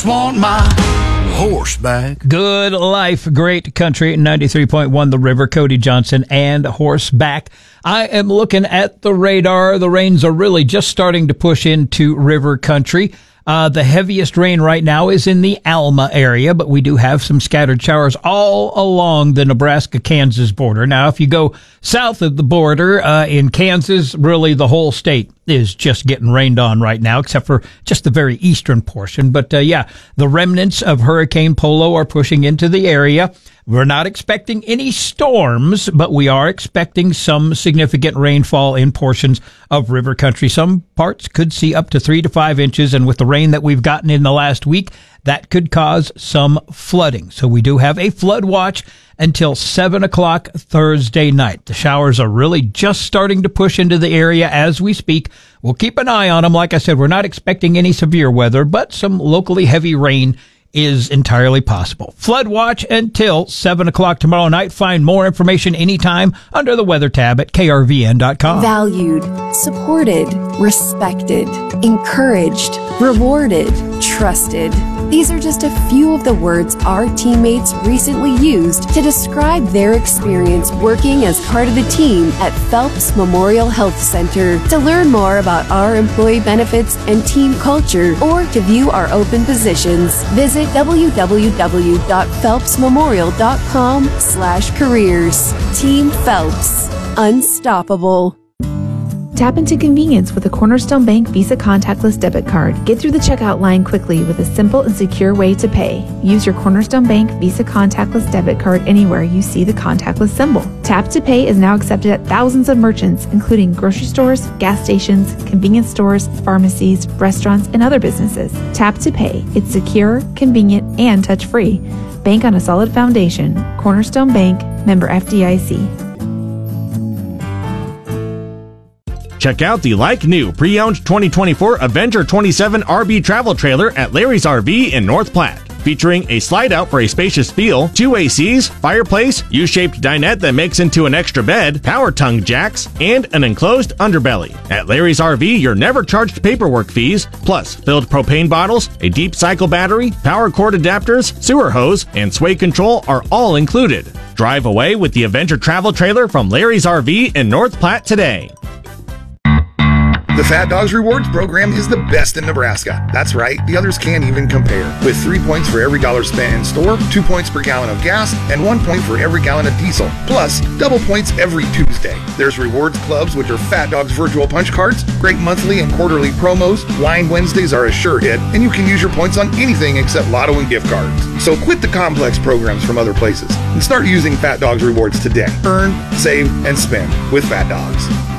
Want my horseback. Good life, great country. 93.1 The River, Cody Johnson and Horseback. I am looking at the radar. The rains are really just starting to push into river country. The heaviest rain right now is in the Alma area, but we do have some scattered showers all along the Nebraska-Kansas border. Now, if you go south of the border in Kansas, really the whole state is just getting rained on right now, except for just the very eastern portion. But the remnants of Hurricane Polo are pushing into the area. We're not expecting any storms, but we are expecting some significant rainfall in portions of river country. Some parts could see up to 3 to 5 inches, and with the rain that we've gotten in the last week, that could cause some flooding. So we do have a flood watch until 7 o'clock Thursday night. The showers are really just starting to push into the area as we speak. We'll keep an eye on them. Like I said, we're not expecting any severe weather, but some locally heavy rain is entirely possible. Flood watch until 7 o'clock tomorrow night. Find more information anytime under the weather tab at krvn.com. Valued, supported, respected, encouraged, rewarded, trusted. These are just a few of the words our teammates recently used to describe their experience working as part of the team at Phelps Memorial Health Center. To learn more about our employee benefits and team culture, or to view our open positions, visit www.phelpsmemorial.com/careers. Team Phelps. Unstoppable. Tap into convenience with a Cornerstone Bank Visa contactless debit card. Get through the checkout line quickly with a simple and secure way to pay. Use your Cornerstone Bank Visa contactless debit card anywhere you see the contactless symbol. Tap to Pay is now accepted at thousands of merchants, including grocery stores, gas stations, convenience stores, pharmacies, restaurants, and other businesses. Tap to Pay. It's secure, convenient, and touch-free. Bank on a solid foundation. Cornerstone Bank, member FDIC. Check out the like-new pre-owned 2024 Avenger 27 RB travel trailer at Larry's RV in North Platte. Featuring a slide-out for a spacious feel, 2 ACs, fireplace, U-shaped dinette that makes into an extra bed, power tongue jacks, and an enclosed underbelly. At Larry's RV, you're never charged paperwork fees, plus filled propane bottles, a deep cycle battery, power cord adapters, sewer hose, and sway control are all included. Drive away with the Avenger travel trailer from Larry's RV in North Platte today. The Fat Dogs Rewards program is the best in Nebraska. That's right, the others can't even compare. With 3 points for every dollar spent in store, 2 points per gallon of gas, and 1 point for every gallon of diesel. Plus, double points every Tuesday. There's rewards clubs, which are Fat Dogs virtual punch cards, great monthly and quarterly promos, Wine Wednesdays are a sure hit, and you can use your points on anything except lotto and gift cards. So quit the complex programs from other places and start using Fat Dogs Rewards today. Earn, save, and spend with Fat Dogs.